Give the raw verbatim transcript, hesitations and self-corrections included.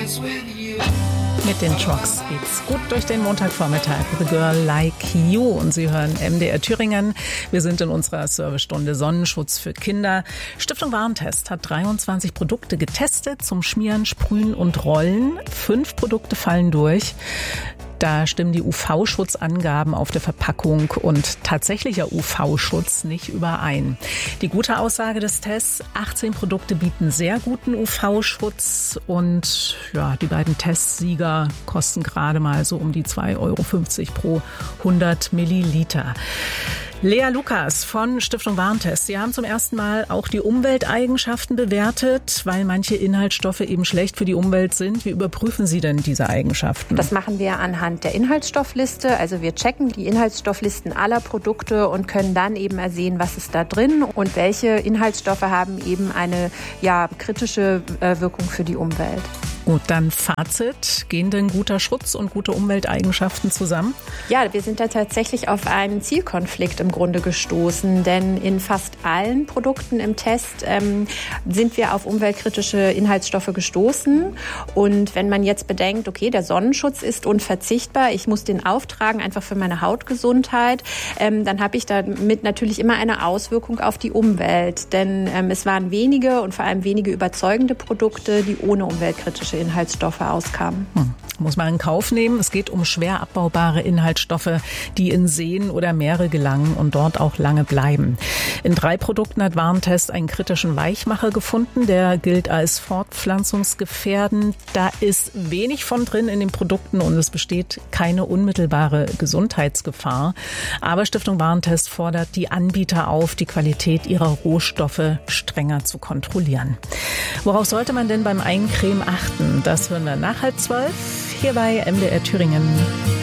Mit den Trucks geht's gut durch den Montagvormittag. The Girl Like You. Und Sie hören M D R Thüringen. Wir sind in unserer Servicestunde Sonnenschutz für Kinder. Stiftung Warentest hat dreiundzwanzig Produkte getestet zum Schmieren, Sprühen und Rollen. Fünf Produkte fallen durch. Da stimmen die U V-Schutzangaben auf der Verpackung und tatsächlicher U V-Schutz nicht überein. Die gute Aussage des Tests: achtzehn Produkte bieten sehr guten U V-Schutz und ja, die beiden Testsieger kosten gerade mal so um die zwei Euro fünfzig pro hundert Milliliter. Lea Lukas von Stiftung Warentest. Sie haben zum ersten Mal auch die Umwelteigenschaften bewertet, weil manche Inhaltsstoffe eben schlecht für die Umwelt sind. Wie überprüfen Sie denn diese Eigenschaften? Das machen wir anhand der Inhaltsstoffliste. Also wir checken die Inhaltsstofflisten aller Produkte und können dann eben ersehen, was ist da drin und welche Inhaltsstoffe haben eben eine ja, kritische äh, Wirkung für die Umwelt. Gut, dann Fazit. Gehen denn guter Schutz und gute Umwelteigenschaften zusammen? Ja, wir sind da tatsächlich auf einen Zielkonflikt im Grunde gestoßen, denn in fast allen Produkten im Test ähm, sind wir auf umweltkritische Inhaltsstoffe gestoßen. Und wenn man jetzt bedenkt, okay, der Sonnenschutz ist unverzichtbar, ich muss den auftragen, einfach für meine Hautgesundheit, ähm, dann habe ich damit natürlich immer eine Auswirkung auf die Umwelt. Denn ähm, es waren wenige und vor allem wenige überzeugende Produkte, die ohne umweltkritische Inhaltsstoffe auskamen. Hm. Muss man in Kauf nehmen. Es geht um schwer abbaubare Inhaltsstoffe, die in Seen oder Meere gelangen und dort auch lange bleiben. In drei Produkten hat Warentest einen kritischen Weichmacher gefunden. Der gilt als fortpflanzungsgefährdend. Da ist wenig von drin in den Produkten und es besteht keine unmittelbare Gesundheitsgefahr. Aber Stiftung Warentest fordert die Anbieter auf, die Qualität ihrer Rohstoffe strenger zu kontrollieren. Worauf sollte man denn beim Eincremen achten? Das hören wir nach halb zwölf hier bei M D R Thüringen.